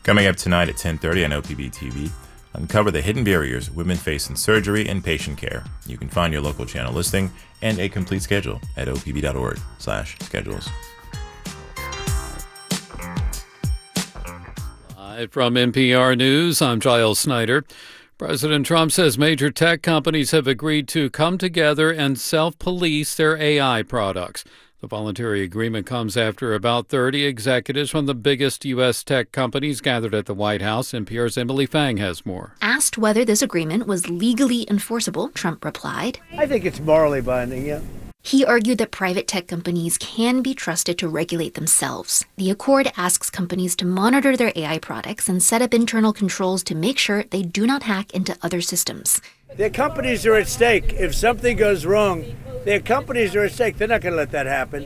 Coming up tonight at 10:30 on OPB TV, uncover the hidden barriers women face in surgery and patient care. You can find your local channel listing and a complete schedule at opb.org/schedules. Live from NPR News, I'm Giles Snyder. President Trump says major tech companies have agreed to come together and self-police their AI products. The voluntary agreement comes after about 30 executives from the biggest U.S. tech companies gathered at the White House. NPR's Emily Fang has more. Asked whether this agreement was legally enforceable, Trump replied, I think it's morally binding, yeah. He argued that private tech companies can be trusted to regulate themselves. The accord asks companies to monitor their AI products and set up internal controls to make sure they do not hack into other systems. Their companies are at stake. If something goes wrong, their companies are at stake. They're not going to let that happen.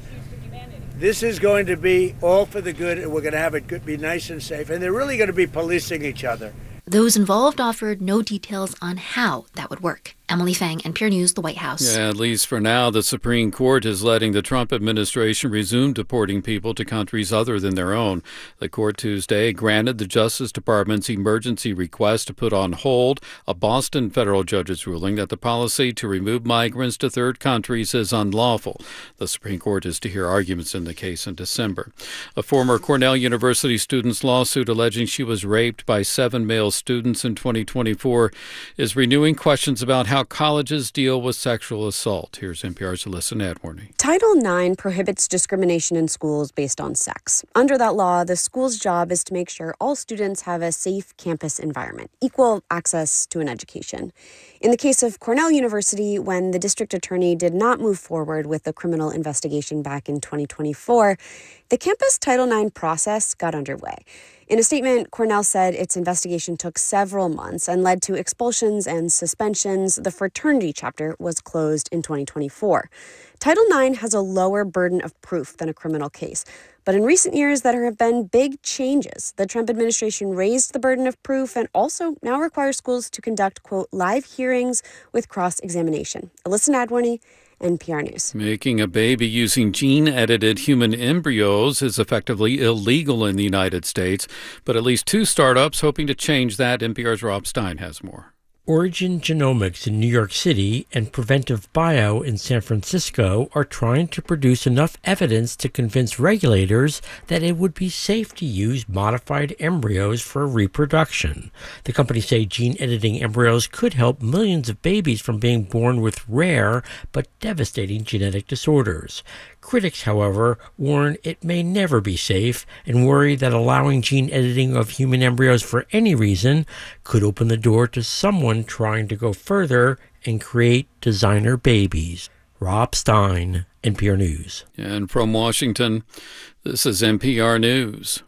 This is going to be all for the good, and we're going to have it be nice and safe. And they're really going to be policing each other. Those involved offered no details on how that would work. Emily Fang, NPR News, the White House. Yeah, at least for now, the Supreme Court is letting the Trump administration resume deporting people to countries other than their own. The court Tuesday granted the Justice Department's emergency request to put on hold a Boston federal judge's ruling that the policy to remove migrants to third countries is unlawful. The Supreme Court is to hear arguments in the case in December. A former Cornell University student's lawsuit alleging she was raped by 7 male students in 2024 is renewing questions about how colleges deal with sexual assault. Here's NPR's Alyssa Nadworny. Title IX prohibits discrimination in schools based on sex. Under that law, the school's job is to make sure all students have a safe campus environment, equal access to an education. In the case of Cornell University, when the district attorney did not move forward with the criminal investigation back in 2024, the campus Title IX process got underway. In a statement, Cornell said its investigation took several months and led to expulsions and suspensions. The fraternity chapter was closed in 2024. Title IX has a lower burden of proof than a criminal case. But in recent years, there have been big changes. The Trump administration raised the burden of proof and also now requires schools to conduct, quote, live hearings with cross-examination. Alyssa Nadworny, NPR News. Making a baby using gene-edited human embryos is effectively illegal in the United States, but at least 2 startups hoping to change that. NPR's Rob Stein has more. Origin Genomics in New York City and Preventive Bio in San Francisco are trying to produce enough evidence to convince regulators that it would be safe to use modified embryos for reproduction. The companies say gene editing embryos could help millions of babies from being born with rare but devastating genetic disorders. Critics, however, warn it may never be safe and worry that allowing gene editing of human embryos for any reason could open the door to someone trying to go further and create designer babies. Rob Stein, NPR News. And from Washington, this is NPR News.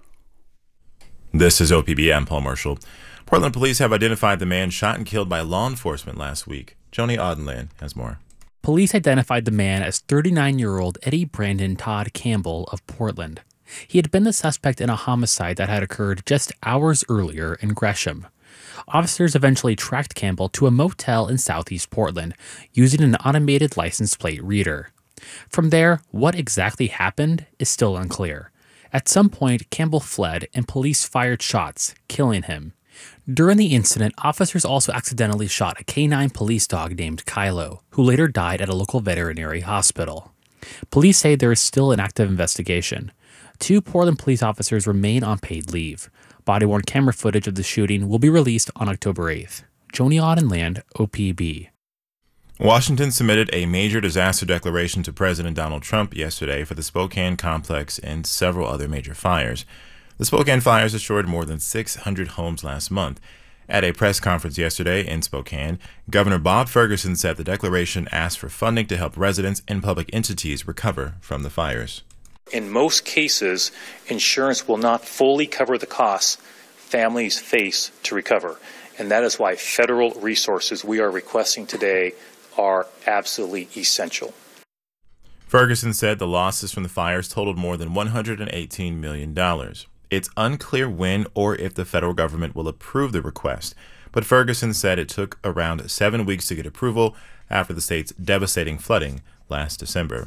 This is OPB. I'm Paul Marshall. Portland police have identified the man shot and killed by law enforcement last week. Joni Audenland has more. Police identified the man as 39-year-old Eddie Brandon Todd Campbell of Portland. He had been the suspect in a homicide that had occurred just hours earlier in Gresham. Officers eventually tracked Campbell to a motel in southeast Portland using an automated license plate reader. From there, what exactly happened is still unclear. At some point, Campbell fled and police fired shots, killing him. During the incident, officers also accidentally shot a canine police dog named Kylo, who later died at a local veterinary hospital. Police say there is still an active investigation. 2 Portland police officers remain on paid leave. Body-worn camera footage of the shooting will be released on October 8th. Joni Audenland, OPB. Washington submitted a major disaster declaration to President Donald Trump yesterday for the Spokane complex and several other major fires. The Spokane fires destroyed more than 600 homes last month. At a press conference yesterday in Spokane, Governor Bob Ferguson said the declaration asked for funding to help residents and public entities recover from the fires. In most cases, insurance will not fully cover the costs families face to recover, and that is why federal resources we are requesting today are absolutely essential. Ferguson said the losses from the fires totaled more than $118 million. It's unclear when or if the federal government will approve the request, but Ferguson said it took around 7 weeks to get approval after the state's devastating flooding last December.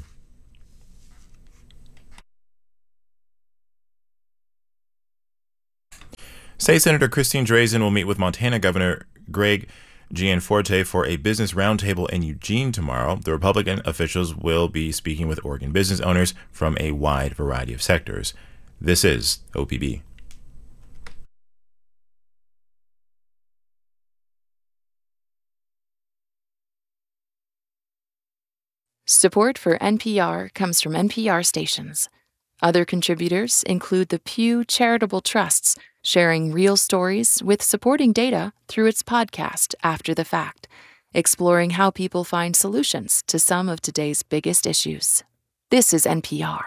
State Senator Christine Drazan will meet with Montana Governor Greg Gianforte for a business roundtable in Eugene tomorrow. The Republican officials will be speaking with Oregon business owners from a wide variety of sectors. This is OPB. Support for NPR comes from NPR stations. Other contributors include the Pew Charitable Trusts, sharing real stories with supporting data through its podcast After the Fact, exploring how people find solutions to some of today's biggest issues. This is NPR.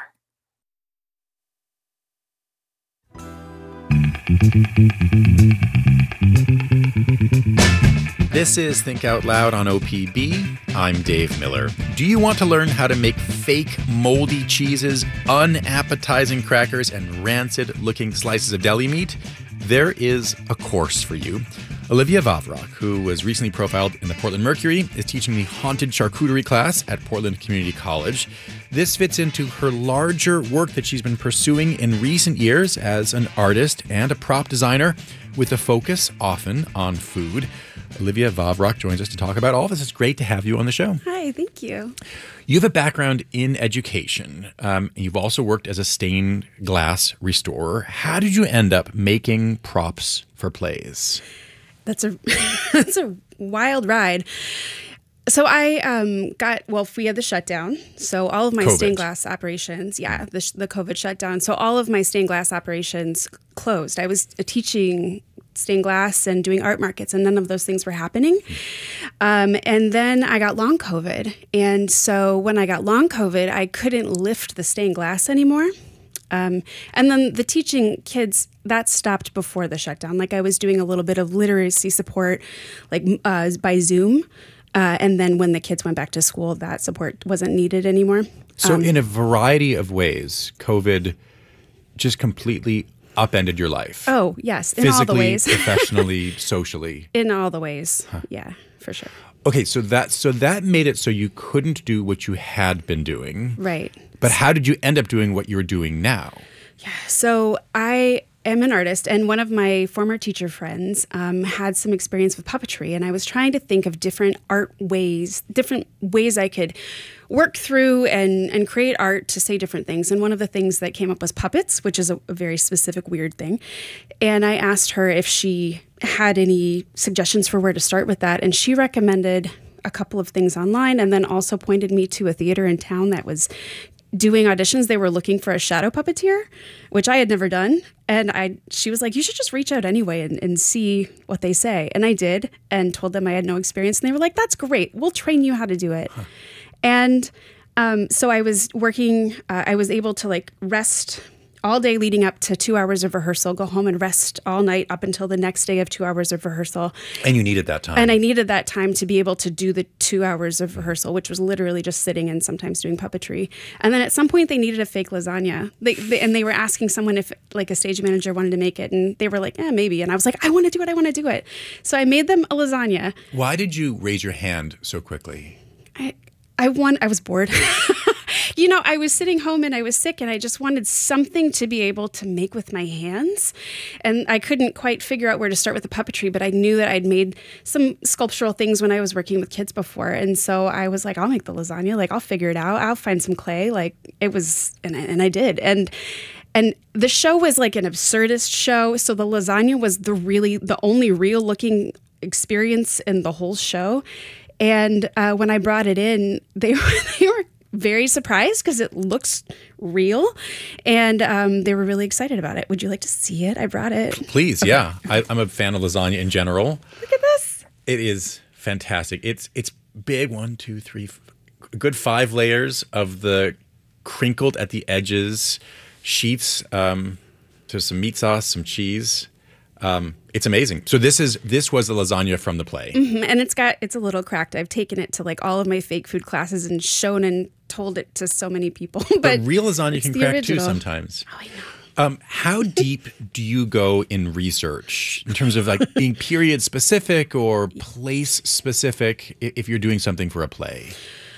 This is Think Out Loud on OPB. I'm Dave Miller. Do you want to learn how to make fake moldy cheeses, unappetizing crackers, and rancid-looking slices of deli meat? There is a course for you. Olivia Vavrock, who was recently profiled in the Portland Mercury, is teaching the haunted charcuterie class at Portland Community College. This fits into her larger work that she's been pursuing in recent years as an artist and a prop designer, with a focus often on food. Olivia Vavrock joins us to talk about all this. It's great to have you on the show. Hi, thank you. You have a background in education. You've also worked as a stained glass restorer. How did you end up making props for plays? That's a wild ride. So I we had the shutdown. So all of my stained glass operations, the COVID shutdown. So all of my stained glass operations closed. I was teaching stained glass and doing art markets, and none of those things were happening. And then I got long COVID. And so when I got long COVID, I couldn't lift the stained glass anymore. And then the teaching kids, that stopped before the shutdown. Like I was doing a little bit of literacy support, like by Zoom. And then when the kids went back to school, that support wasn't needed anymore. So in a variety of ways, COVID just completely upended your life. Oh, yes. In physically, all the ways. Professionally, socially. In all the ways. Huh. Yeah, for sure. Okay, so that made it so you couldn't do what you had been doing. Right. But how did you end up doing what you're doing now? Yeah, so I am an artist, and one of my former teacher friends had some experience with puppetry, and I was trying to think of different ways I could work through and create art to say different things. And one of the things that came up was puppets, which is a very specific, weird thing. And I asked her if she had any suggestions for where to start with that, and she recommended a couple of things online, and then also pointed me to a theater in town that was doing auditions. They were looking for a shadow puppeteer, which I had never done. And she was like, you should just reach out anyway and see what they say. And I did, and told them I had no experience. And they were like, that's great. We'll train you how to do it. Huh. And so I was working, I was able to rest all day leading up to 2 hours of rehearsal, go home and rest all night up until the next day of 2 hours of rehearsal. And you needed that time. And I needed that time to be able to do the 2 hours of rehearsal, which was literally just sitting and sometimes doing puppetry. And then at some point they needed a fake lasagna. They were asking someone if a stage manager wanted to make it. And they were like, maybe. And I was like, I want to do it. So I made them a lasagna. Why did you raise your hand so quickly? I was bored. I was sitting home and I was sick and I just wanted something to be able to make with my hands. And I couldn't quite figure out where to start with the puppetry, but I knew that I'd made some sculptural things when I was working with kids before. And so I was like, I'll make the lasagna. I'll figure it out. I'll find some clay. And I did. And the show was like an absurdist show. So the lasagna was the only real looking experience in the whole show. And when I brought it in, they were very surprised because it looks real, and they were really excited about it. Would you like to see it? I brought it. Please, okay. Yeah. I'm a fan of lasagna in general. Look at this. It is fantastic. It's big. 1, 2, 3, a good 5 layers of the crinkled at the edges sheets. There's some meat sauce, some cheese. It's amazing. So this was the lasagna from the play. Mm-hmm. And it's a little cracked. I've taken it to all of my fake food classes and shown and told it to so many people. But real lasagna can crack too sometimes. Oh, I know. How deep do you go in research in terms of being period specific or place specific if you're doing something for a play?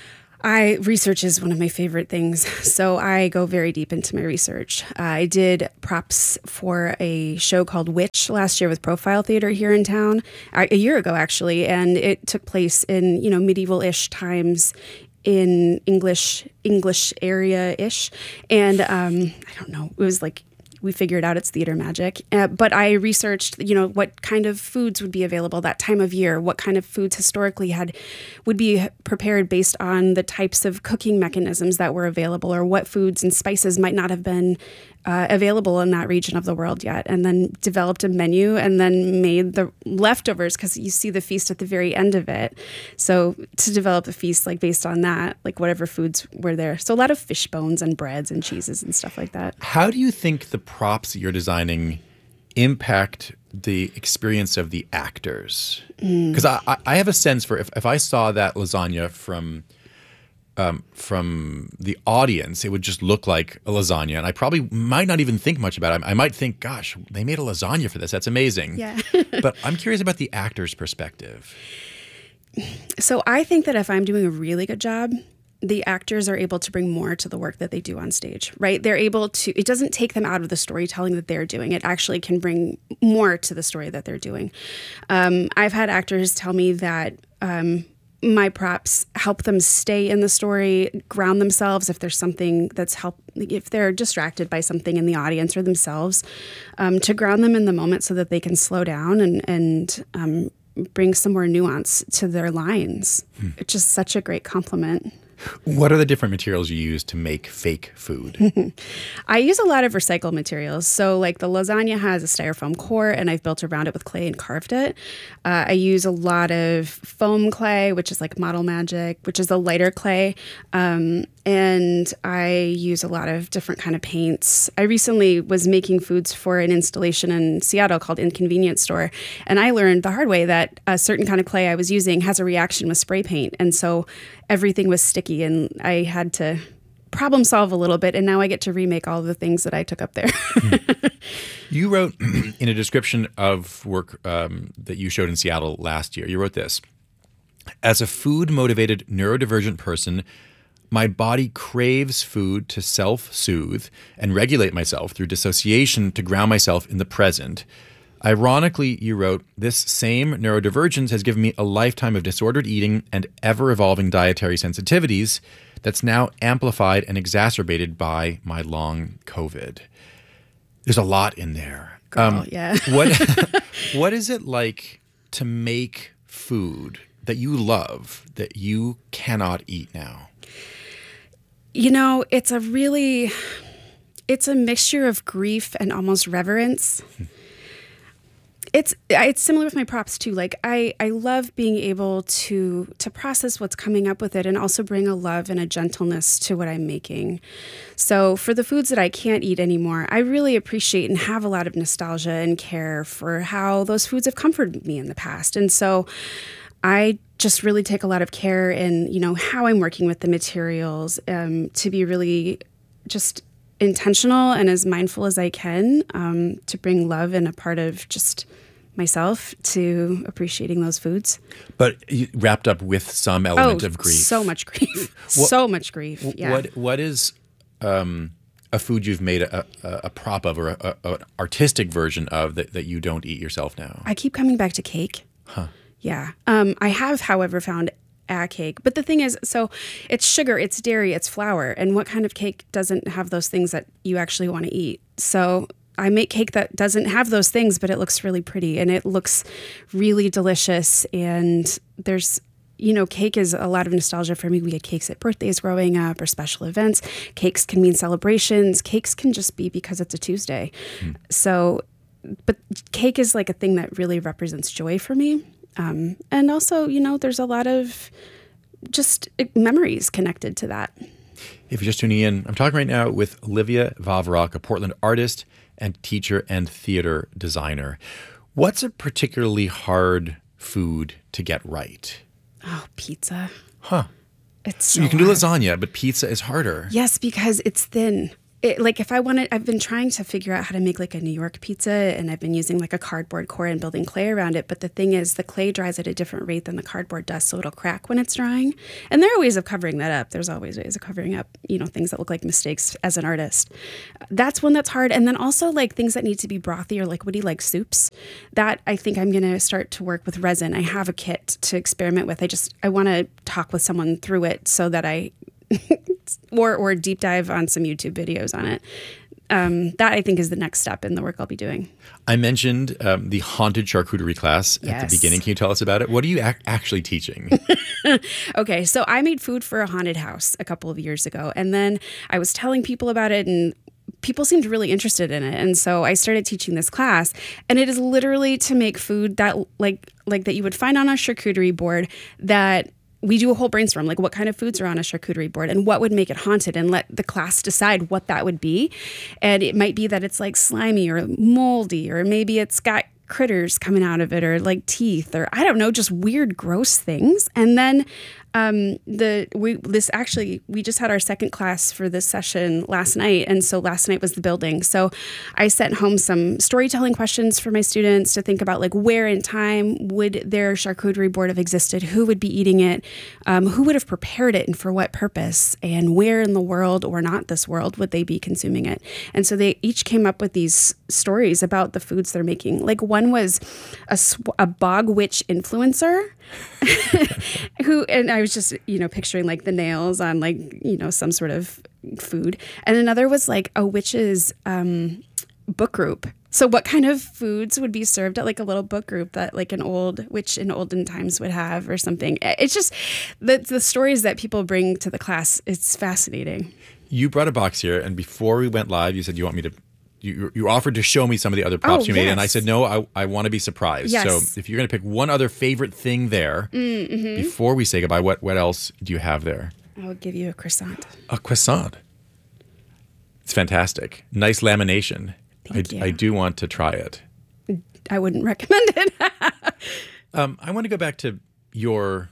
Research is one of my favorite things, so I go very deep into my research. I did props for a show called Witch last year with Profile Theater here in town, a year ago actually, and it took place in medieval-ish times in English area-ish, and I don't know, it was like, we figured out it's theater magic. But I researched, what kind of foods would be available that time of year, what kind of foods historically would be prepared based on the types of cooking mechanisms that were available, or what foods and spices might not have been available in that region of the world yet, and then developed a menu and then made the leftovers, because you see the feast at the very end of it. So to develop a feast based on that, whatever foods were there. So a lot of fish bones and breads and cheeses and stuff like that. How do you think the props that you're designing impact the experience of the actors? Because I have a sense for if I saw that lasagna from the audience, it would just look like a lasagna, and I probably might not even think much about it. I might think, gosh, they made a lasagna for this. That's amazing. Yeah. But I'm curious about the actor's perspective. So I think that if I'm doing a really good job, the actors are able to bring more to the work that they do on stage, right? They're able to, it doesn't take them out of the storytelling that they're doing. It actually can bring more to the story that they're doing. I've had actors tell me that my props help them stay in the story, ground themselves if there's something if they're distracted by something in the audience or themselves, to ground them in the moment so that they can slow down and bring some more nuance to their lines. It's just such a great compliment. What are the different materials you use to make fake food? I use a lot of recycled materials. So the lasagna has a styrofoam core, and I've built around it with clay and carved it. I use a lot of foam clay, which is like Model Magic, which is a lighter clay. And I use a lot of different kind of paints. I recently was making foods for an installation in Seattle called Inconvenience Store. And I learned the hard way that a certain kind of clay I was using has a reaction with spray paint. And so everything was sticky, and I had to problem solve a little bit. And now I get to remake all of the things that I took up there. You wrote in a description of work that you showed in Seattle last year, you wrote this: as a food-motivated neurodivergent person, my body craves food to self-soothe and regulate myself through dissociation to ground myself in the present. Ironically, you wrote, this same neurodivergence has given me a lifetime of disordered eating and ever-evolving dietary sensitivities that's now amplified and exacerbated by my long COVID. There's a lot in there. Girl, yeah. What is it like to make food that you love that you cannot eat now? It's a mixture of grief and almost reverence. It's similar with my props too. I love being able to process what's coming up with it, and also bring a love and a gentleness to what I'm making. So for the foods that I can't eat anymore, I really appreciate and have a lot of nostalgia and care for how those foods have comforted me in the past. And so I just really take a lot of care in, how I'm working with the materials, to be really just intentional and as mindful as I can, to bring love and a part of just myself to appreciating those foods. But wrapped up with some element of grief. So much grief. So much grief. Yeah. What is a food you've made a prop of, or an artistic version of that you don't eat yourself now? I keep coming back to cake. Huh. Yeah. I have, however, found a cake. But the thing is, so it's sugar, it's dairy, it's flour. And what kind of cake doesn't have those things that you actually want to eat? So I make cake that doesn't have those things, but it looks really pretty and it looks really delicious. And there's, cake is a lot of nostalgia for me. We had cakes at birthdays growing up or special events. Cakes can mean celebrations. Cakes can just be because it's a Tuesday. So, but cake is like a thing that really represents joy for me. And also, there's a lot of just memories connected to that. If you're just tuning in, I'm talking right now with Olivia Vavrock, a Portland artist and teacher and theater designer. What's a particularly hard food to get right? Oh, pizza. Huh. It's so you can do lasagna, but pizza is harder. Yes, because it's thin. I've been trying to figure out how to make like a New York pizza, and I've been using like a cardboard core and building clay around it. But the thing is, the clay dries at a different rate than the cardboard does, so it'll crack when it's drying. And there are ways of covering that up. There's always ways of covering up, things that look like mistakes as an artist. That's one that's hard. And then also like things that need to be brothy or liquidy, like soups. That I think I'm going to start to work with resin. I have a kit to experiment with. I want to talk with someone through it so that I or deep dive on some YouTube videos on it. That I think is the next step in the work I'll be doing. I mentioned the haunted charcuterie class at the beginning. Can you tell us about it? What are you actually teaching? Okay, so I made food for a haunted house a couple of years ago, and then I was telling people about it, and people seemed really interested in it. And so I started teaching this class, and it is literally to make food that like that you would find on a charcuterie board. That we do a whole brainstorm, like what kind of foods are on a charcuterie board and what would make it haunted, and let the class decide what that would be. And it might be that it's like slimy or moldy, or maybe it's got critters coming out of it, or like teeth, or I don't know, just weird, gross things. And then we just had our second class for this session last night, and so last night was the building. So I sent home some storytelling questions for my students to think about, like, where in time would their charcuterie board have existed, who would be eating it, who would have prepared it, and for what purpose, and where in the world or not this world would they be consuming it. And so they each came up with these stories about the foods they're making. Like one was a bog witch influencer who, and I was just, picturing like the nails on like, some sort of food. And another was like a witch's book group. So what kind of foods would be served at like a little book group that like an old witch in olden times would have or something. It's just the stories that people bring to the class. It's fascinating. You brought a box here, and before we went live, you said you want me to You offered to show me some of the other props you made, and I said, no, I want to be surprised. Yes. So if you're going to pick one other favorite thing there, before we say goodbye, what else do you have there? I'll give you a croissant. A croissant. It's fantastic. Nice lamination. Thank you. I do want to try it. I wouldn't recommend it. I want to go back to your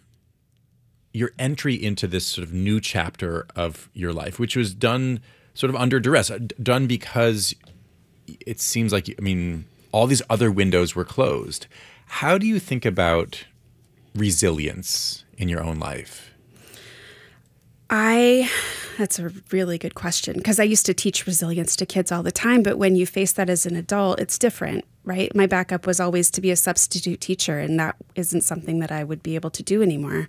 entry into this sort of new chapter of your life, which was done sort of under duress, done because it seems like, all these other windows were closed. How do you think about resilience in your own life? That's a really good question, because I used to teach resilience to kids all the time, but when you face that as an adult, it's different, right? My backup was always to be a substitute teacher, and that isn't something that I would be able to do anymore.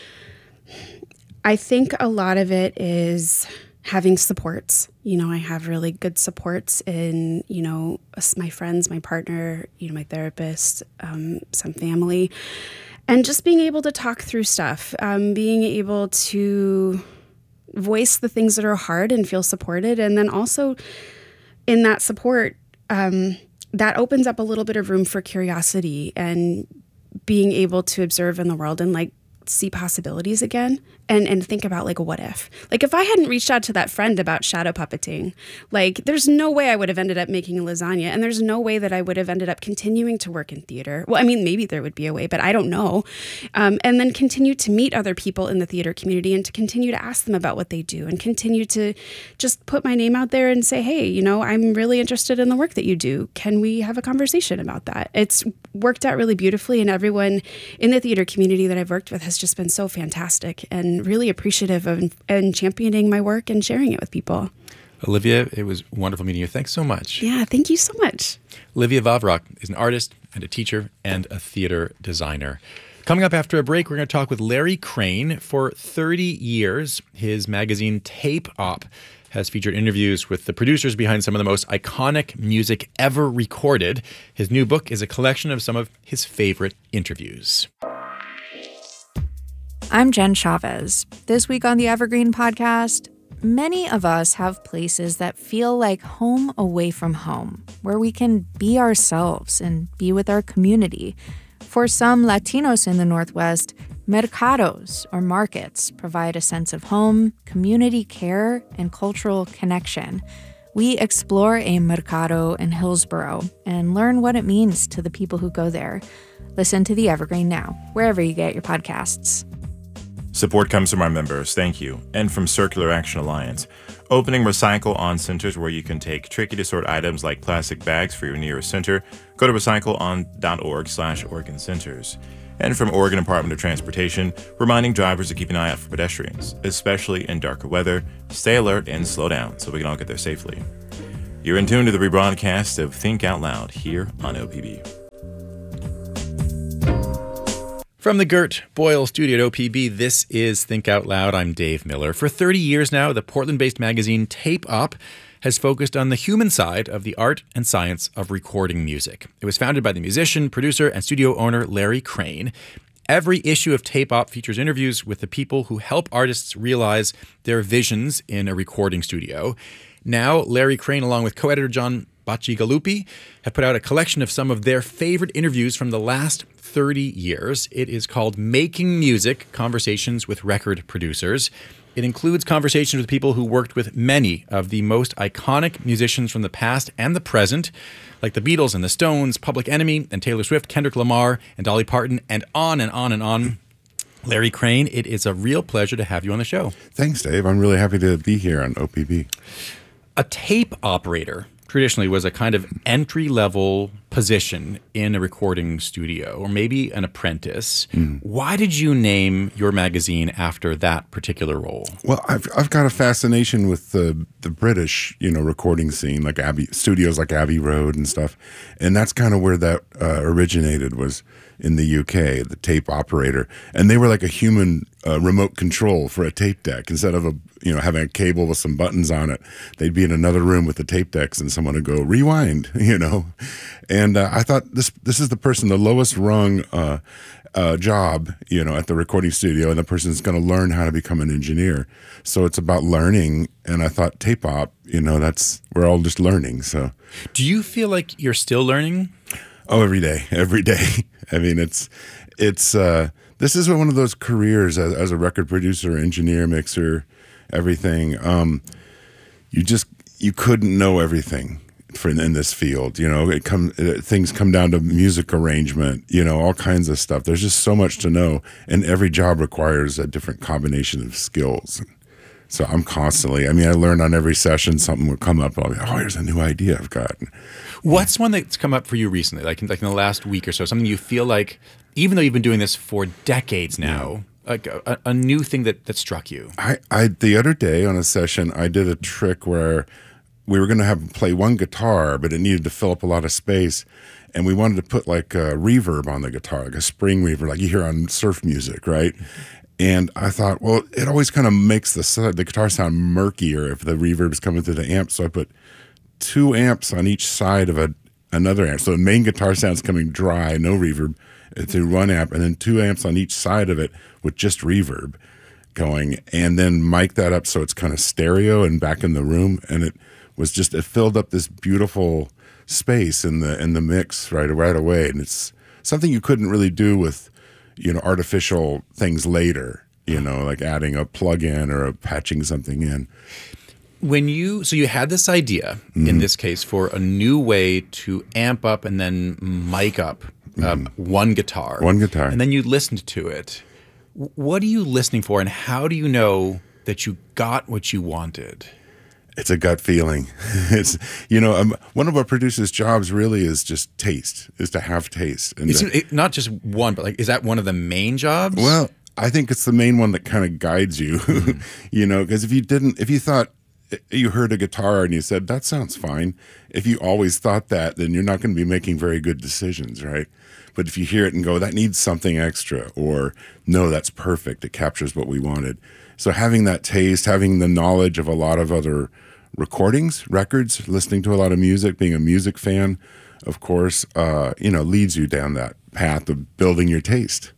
I think a lot of it is having supports. I have really good supports in, my friends, my partner, my therapist, some family, and just being able to talk through stuff, being able to voice the things that are hard and feel supported. And then also in that support, that opens up a little bit of room for curiosity and being able to observe in the world and like see possibilities again and think about like, what if? Like if I hadn't reached out to that friend about shadow puppeting, like there's no way I would have ended up making a lasagna, and there's no way that I would have ended up continuing to work in theater. Well, maybe there would be a way, but I don't know. And then continue to meet other people in the theater community and to continue to ask them about what they do and continue to just put my name out there and say, hey, I'm really interested in the work that you do. Can we have a conversation about that? It's worked out really beautifully, and everyone in the theater community that I've worked with has just been so fantastic and really appreciative of and championing my work and sharing it with people. Olivia, it was wonderful meeting you. Thanks so much. Yeah, thank you so much. Olivia Wawrock is an artist and a teacher and a theater designer. Coming up after a break, we're going to talk with Larry Crane. For 30 years, his magazine Tape Op has featured interviews with the producers behind some of the most iconic music ever recorded. His new book is a collection of some of his favorite interviews. I'm Jen Chavez. This week on the Evergreen Podcast, many of us have places that feel like home away from home, where we can be ourselves and be with our community. For some Latinos in the Northwest, mercados, or markets, provide a sense of home, community care, and cultural connection. We explore a mercado in Hillsboro and learn what it means to the people who go there. Listen to The Evergreen now, wherever you get your podcasts. Support comes from our members, thank you, and from Circular Action Alliance. opening Recycle On centers where you can take tricky to sort items like plastic bags for your nearest center. Go to recycleon.org/Oregon Centers. And from Oregon Department of Transportation, reminding drivers to keep an eye out for pedestrians, especially in darker weather. Stay alert and slow down so we can all get there safely. You're in tune to the rebroadcast of Think Out Loud here on OPB. From the Gert Boyle studio at OPB, this is Think Out Loud. I'm Dave Miller. For 30 years now, the Portland-based magazine Tape Op has focused on the human side of the art and science of recording music. It was founded by the musician, producer, and studio owner Larry Crane. Every issue of Tape Op features interviews with the people who help artists realize their visions in a recording studio. Now, Larry Crane, along with co-editor John Bacigalupi, have put out a collection of some of their favorite interviews from the last 30 years. It is called Making Music, Conversations with Record Producers. It includes conversations with people who worked with many of the most iconic musicians from the past and the present, like the Beatles and the Stones, Public Enemy and Taylor Swift, Kendrick Lamar and Dolly Parton, and on and on and on. Larry Crane, it is a real pleasure to have you on the show. Thanks, Dave. I'm really happy to be here on OPB. A tape operator traditionally was a kind of entry-level position in a recording studio, or maybe an apprentice. Why did you name your magazine after that particular role? Well, I've got a fascination with the British, recording scene, like studios like Abbey Road and stuff, and that's kind of where that originated, was in the UK, the tape operator, and they were like a human remote control for a tape deck. Instead of having a cable with some buttons on it, they'd be in another room with the tape decks, and someone would go rewind, And I thought this is the person, the lowest rung job, at the recording studio, and the person's going to learn how to become an engineer. So it's about learning, and I thought Tape Op, we're all just learning. So, do you feel like you're still learning? Oh, every day. I mean, this is one of those careers as a record producer, engineer, mixer, everything. You couldn't know everything in this field. Things come down to music arrangement, all kinds of stuff. There's just so much to know, and every job requires a different combination of skills. So I'm constantly, I learned on every session, something would come up. I'll be, here's a new idea I've got. What's one that's come up for you recently, like in the last week or so, something you feel like, even though you've been doing this for decades now, like a new thing that struck you? The other day on a session, I did a trick where we were going to have him play one guitar, but it needed to fill up a lot of space. And we wanted to put like a reverb on the guitar, like a spring reverb, like you hear on surf music, right? And I thought, well, it always kind of makes the guitar sound murkier if the reverb is coming through the amp. So I put 2 amps on each side of another amp. So the main guitar sound's coming dry, no reverb, through 1 amp, and then 2 amps on each side of it with just reverb going, and then mic that up so it's kind of stereo and back in the room. And it filled up this beautiful space in the mix right away. And it's something you couldn't really do with artificial things later, like adding a plug-in or patching something in. So you had this idea, in this case, for a new way to amp up and then mic up one guitar. And then you listened to it. What are you listening for, and how do you know that you got what you wanted? It's a gut feeling. It's one of our producers' jobs really is just taste, is to have taste. And not just one, but is that one of the main jobs? Well, I think it's the main one that kind of guides you, because if you thought you heard a guitar and you said, that sounds fine. If you always thought that, then you're not going to be making very good decisions, right? But if you hear it and go, that needs something extra, or no, that's perfect, it captures what we wanted. So having that taste, having the knowledge of a lot of other records, listening to a lot of music, being a music fan, of course, leads you down that path of building your taste.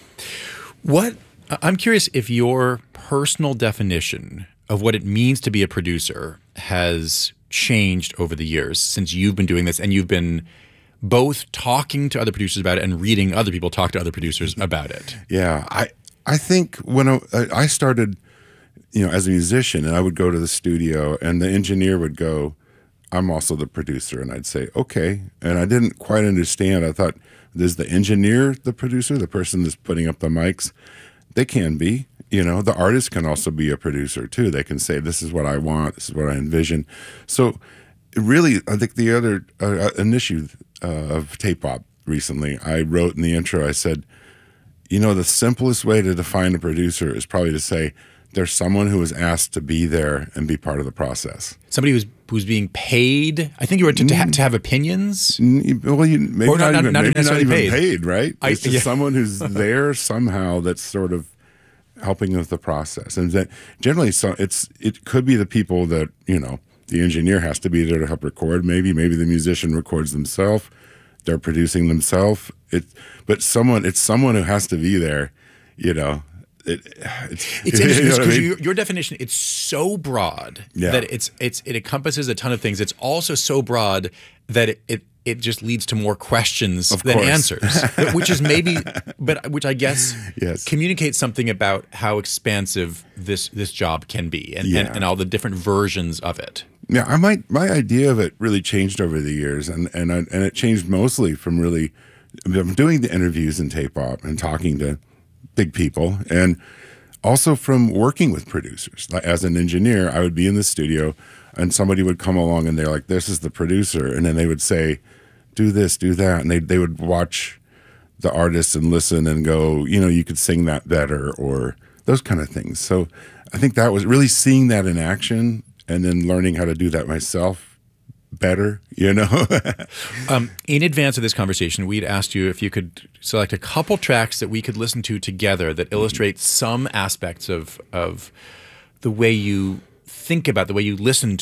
I'm curious if your personal definition of what it means to be a producer has changed over the years since you've been doing this, and you've been both talking to other producers about it and reading other people talk to other producers about it. Yeah, I think when I started, as a musician, and I would go to the studio and the engineer would go, I'm also the producer. And I'd say, okay. And I didn't quite understand. I thought, is the engineer the producer, the person that's putting up the mics? They can be, You know, the artist can also be a producer too. They can say, this is what I want, this is what I envision. So really, I think the other, an issue of Tape-Op recently, I wrote in the intro, I said, you know, the simplest way to define a producer is probably to say, there's someone who was asked to be there and be part of the process. Somebody who's being paid. I think you were to have opinions. Well, maybe or not necessarily paid, right? It's just someone who's there somehow that's sort of helping with the process. And that generally, it could be the people that, you know, the engineer has to be there to help record. Maybe the musician records themselves. They're producing themselves. It's someone who has to be there, you know. It's interesting because your definition, it's so broad that it encompasses a ton of things. It's also so broad that it just leads to more questions than answers, which is which I guess communicates something about how expansive this job can be and all the different versions of it. Yeah, my idea of it really changed over the years, and it changed mostly from really doing the interviews in Tape-Op and talking to big people, and also from working with producers. Like, as an engineer, I would be in the studio and somebody would come along and they're like, this is the producer. And then they would say, do this, do that. And they would watch the artists and listen and go, you know, you could sing that better, or those kind of things. So I think that was really seeing that in action and then learning how to do that myself better, you know. In advance of this conversation, we'd asked you if you could select a couple tracks that we could listen to together that illustrate some aspects of the way you think about, the way you listen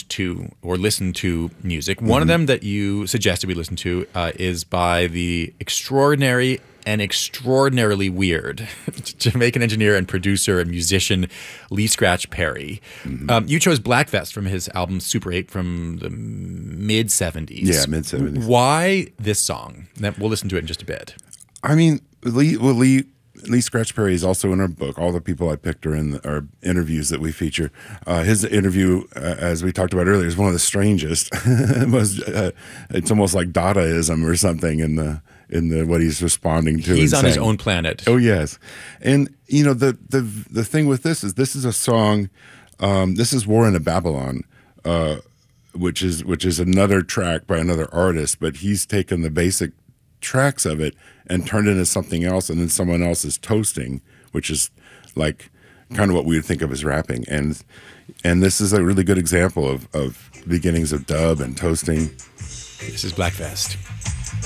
to music. One of them that you suggested we listen to is by the extraordinary and extraordinarily weird Jamaican engineer and producer and musician Lee Scratch Perry. You chose Black Vest from his album Super 8 from the mid-'70s. Yeah, mid-'70s. Why this song? We'll listen to it in just a bit. I mean, Lee Scratch Perry is also in our book. All the people I picked are in our interviews that we feature. His interview, as we talked about earlier, is one of the strangest. It's almost like Dadaism or something in the what he's responding to. He's on his own planet. Oh yes, and you know the thing with this is a song. This is War in a Babylon, which is another track by another artist, but he's taken the basic tracks of it and turned it into something else, and then someone else is toasting, which is like kind of what we would think of as rapping, and this is a really good example of beginnings of dub and toasting. This is Black Vest.